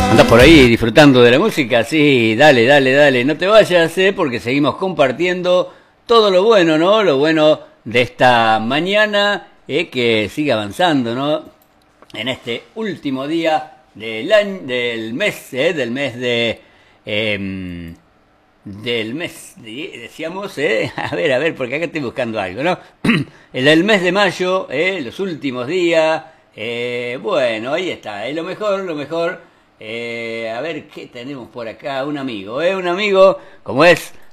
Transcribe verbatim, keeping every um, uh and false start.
¿Andás por ahí disfrutando de la música? Sí, dale, dale, dale, no te vayas, ¿eh? Porque seguimos compartiendo todo lo bueno, ¿no? Lo bueno de esta mañana, ¿eh? Que sigue avanzando, ¿no? En este último día del año, del mes, ¿eh? Del mes de... Eh, del mes, decíamos, ¿eh? A ver, a ver, porque acá estoy buscando algo, ¿no? El del mes de mayo, ¿eh? Los últimos días, eh, bueno, ahí está, ¿eh? Lo mejor, lo mejor, eh, a ver, ¿qué tenemos por acá? Un amigo, ¿eh? Un amigo, como es